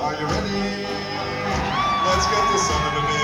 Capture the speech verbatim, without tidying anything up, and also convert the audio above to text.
Are you ready? Let's get this son of a bitch.